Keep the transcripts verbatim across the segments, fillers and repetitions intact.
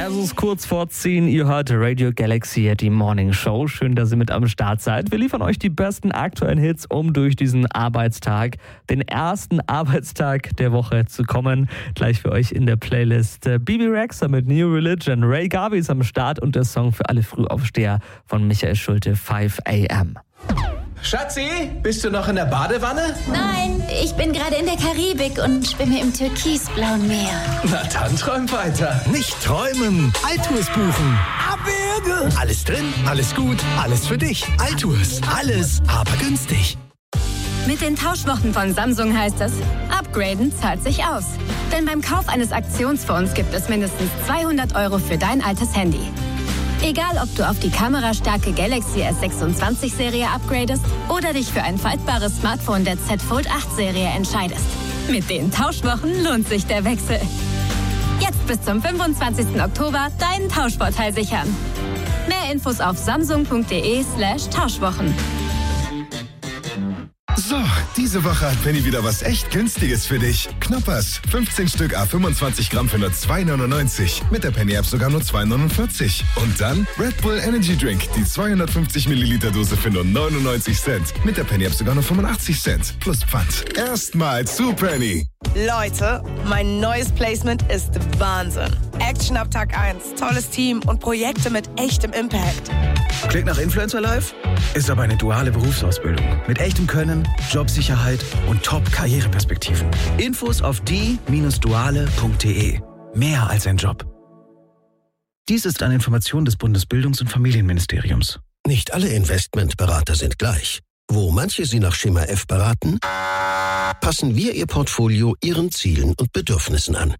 Es ist kurz vor zehn, ihr hört Radio Galaxy, die Morning Show. Schön, dass ihr mit am Start seid. Wir liefern euch die besten aktuellen Hits, um durch diesen Arbeitstag, den ersten Arbeitstag der Woche zu kommen. Gleich für euch in der Playlist Bibi Rexha mit New Religion, Ray Garvey ist am Start und der Song für alle Frühaufsteher von Michael Schulte, five a.m. Schatzi, bist du noch in der Badewanne? Nein, ich bin gerade in der Karibik und schwimme im türkisblauen Meer. Na dann träum weiter. Nicht träumen, Altours buchen. Abwürge. Alles drin, alles gut, alles für dich. Altours, alles, aber günstig. Mit den Tauschwochen von Samsung heißt es, upgraden zahlt sich aus. Denn beim Kauf eines Aktionsfonds gibt es mindestens zweihundert Euro für dein altes Handy. Egal, ob du auf die kamerastarke Galaxy S sechsundzwanzig Serie upgradest oder dich für ein faltbares Smartphone der Z Fold acht Serie entscheidest. Mit den Tauschwochen lohnt sich der Wechsel. Jetzt bis zum fünfundzwanzigsten Oktober deinen Tauschvorteil sichern. Mehr Infos auf samsung.de slash Tauschwochen. So, diese Woche hat Penny wieder was echt Günstiges für dich. Knoppers, fünfzehn Stück à fünfundzwanzig Gramm für nur zwei neunundneunzig. Mit der Penny App sogar nur zwei neunundvierzig. Und dann Red Bull Energy Drink, die zweihundertfünfzig Milliliter Dose für nur neunundneunzig Cent. Mit der Penny App sogar nur fünfundachtzig Cent. Plus Pfand. Erstmal zu Penny. Leute, mein neues Placement ist Wahnsinn. Action ab Tag eins, tolles Team und Projekte mit echtem Impact. Klingt nach Influencer Life? Ist aber eine duale Berufsausbildung. Mit echtem Können, Jobsicherheit und Top-Karriereperspektiven. Infos auf die Bindestrich duale Punkt de. Mehr als ein Job. Dies ist eine Information des Bundesbildungs- und Familienministeriums. Nicht alle Investmentberater sind gleich. Wo manche Sie nach Schema F beraten, passen wir Ihr Portfolio Ihren Zielen und Bedürfnissen an.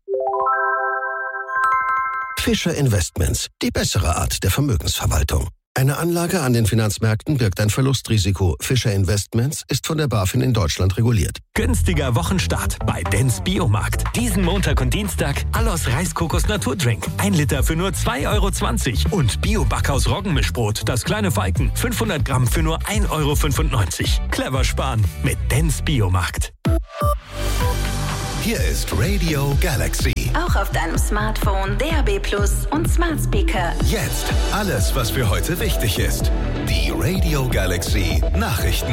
Fischer Investments, die bessere Art der Vermögensverwaltung. Eine Anlage an den Finanzmärkten birgt ein Verlustrisiko. Fischer Investments ist von der BaFin in Deutschland reguliert. Günstiger Wochenstart bei Dens Biomarkt. Diesen Montag und Dienstag Allos Reiskokos Naturdrink. Ein Liter für nur zwei Euro zwanzig. Und Bio-Backhaus Roggenmischbrot, das kleine Falken. fünfhundert Gramm für nur ein Euro fünfundneunzig. Clever sparen mit Dens Biomarkt. Hier ist Radio Galaxy. Auch auf deinem Smartphone, D A B Plus und Smart Speaker. Jetzt alles, was für heute wichtig ist. Die Radio Galaxy Nachrichten.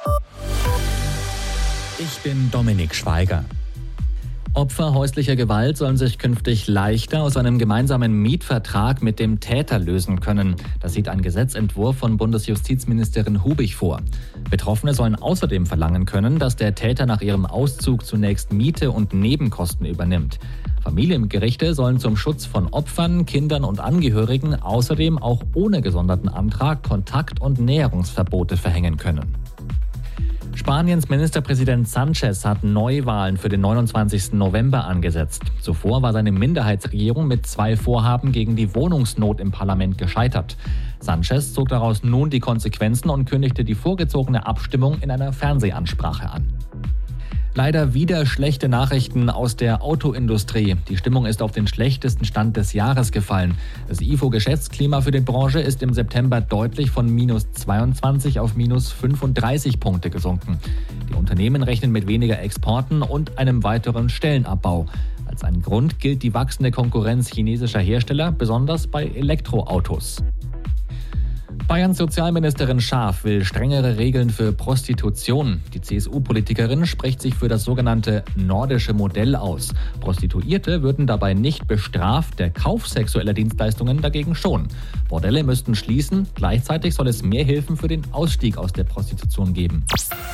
Ich bin Dominik Schweiger. Opfer häuslicher Gewalt sollen sich künftig leichter aus einem gemeinsamen Mietvertrag mit dem Täter lösen können. Das sieht ein Gesetzentwurf von Bundesjustizministerin Hubig vor. Betroffene sollen außerdem verlangen können, dass der Täter nach ihrem Auszug zunächst Miete und Nebenkosten übernimmt. Familiengerichte sollen zum Schutz von Opfern, Kindern und Angehörigen außerdem auch ohne gesonderten Antrag Kontakt- und Näherungsverbote verhängen können. Spaniens Ministerpräsident Sánchez hat Neuwahlen für den neunundzwanzigsten November angesetzt. Zuvor war seine Minderheitsregierung mit zwei Vorhaben gegen die Wohnungsnot im Parlament gescheitert. Sánchez zog daraus nun die Konsequenzen und kündigte die vorgezogene Abstimmung in einer Fernsehansprache an. Leider wieder schlechte Nachrichten aus der Autoindustrie. Die Stimmung ist auf den schlechtesten Stand des Jahres gefallen. Das I F O-Geschäftsklima für die Branche ist im September deutlich von minus zweiundzwanzig auf minus fünfunddreißig Punkte gesunken. Die Unternehmen rechnen mit weniger Exporten und einem weiteren Stellenabbau. Als ein Grund gilt die wachsende Konkurrenz chinesischer Hersteller, besonders bei Elektroautos. Bayerns Sozialministerin Schaaf will strengere Regeln für Prostitution. Die C S U-Politikerin spricht sich für das sogenannte nordische Modell aus. Prostituierte würden dabei nicht bestraft, der Kauf sexueller Dienstleistungen dagegen schon. Bordelle müssten schließen, gleichzeitig soll es mehr Hilfen für den Ausstieg aus der Prostitution geben.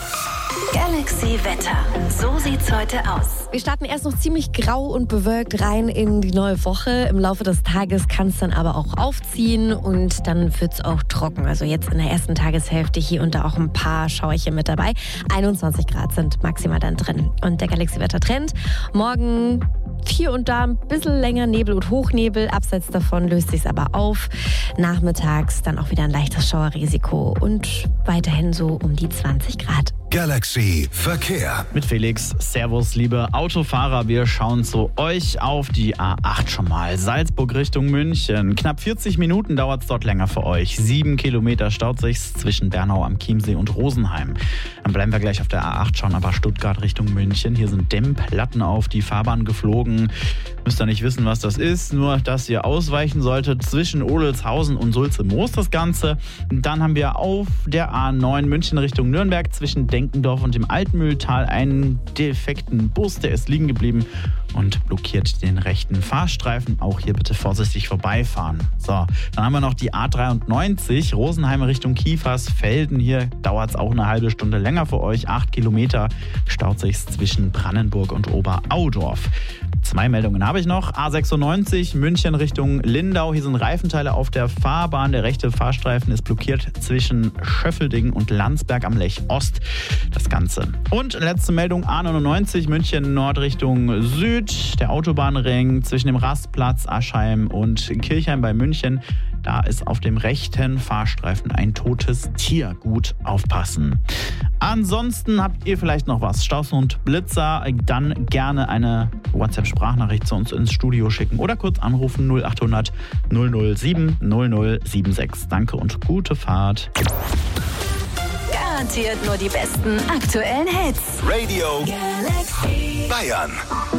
Galaxy Wetter. So sieht's heute aus. Wir starten erst noch ziemlich grau und bewölkt rein in die neue Woche. Im Laufe des Tages kann es dann aber auch aufziehen und dann wird's auch trocken. Also jetzt in der ersten Tageshälfte hier und da auch ein paar Schauerchen mit dabei. einundzwanzig Grad sind maximal dann drin. Und der Galaxy Wetter Trend. Morgen hier und da ein bisschen länger Nebel und Hochnebel. Abseits davon löst sich's aber auf. Nachmittags dann auch wieder ein leichtes Schauerrisiko und weiterhin so um die zwanzig Grad. Galaxy Verkehr. Mit Felix. Servus, liebe Autofahrer. Wir schauen zu euch auf die A acht schon mal. Salzburg Richtung München. Knapp vierzig Minuten dauert es dort länger für euch. Sieben Kilometer staut sich's zwischen Bernau am Chiemsee und Rosenheim. Dann bleiben wir gleich auf der A acht, schauen aber Stuttgart Richtung München. Hier sind Dämmplatten auf die Fahrbahn geflogen. Müsst ihr nicht wissen, was das ist, nur dass ihr ausweichen solltet. Zwischen Odelshausen und Sulze-Moos das Ganze. Und dann haben wir auf der A neun München Richtung Nürnberg zwischen Denkendorf und dem Altmühltal einen defekten Bus, der ist liegen geblieben und blockiert den rechten Fahrstreifen. Auch hier bitte vorsichtig vorbeifahren. So, dann haben wir noch die A dreiundneunzig, Rosenheim Richtung Kiefersfelden. Hier dauert es auch eine halbe Stunde länger für euch. Acht Kilometer staut sich zwischen Brandenburg und Oberaudorf. Zwei Meldungen habe ich noch. A sechsundneunzig, München Richtung Lindau. Hier sind Reifenteile auf der Fahrbahn. Der rechte Fahrstreifen ist blockiert zwischen Schöffelding und Landsberg am Lech Ost. Das Ganze. Und letzte Meldung, A neunundneunzig, München Nord Richtung Süd. Der Autobahnring zwischen dem Rastplatz Aschheim und Kirchheim bei München. Da ist auf dem rechten Fahrstreifen ein totes Tier. Gut aufpassen. Ansonsten habt ihr vielleicht noch was. Staus und Blitzer, dann gerne eine WhatsApp-Sprachnachricht zu uns ins Studio schicken oder kurz anrufen null acht hundert null null sieben null null sieben sechs. Danke und gute Fahrt. Garantiert nur die besten aktuellen Hits. Radio Galaxy Bayern.